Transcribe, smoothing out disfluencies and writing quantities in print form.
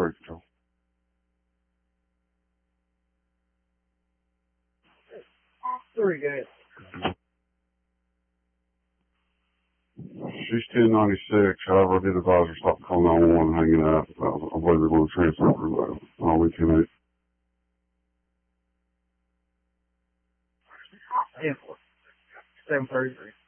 Cruise Control. Very good. She's 1096. However, I did advise her stop calling 911 and hanging out. I believe they're going to transfer her though. We can. Yeah. 733.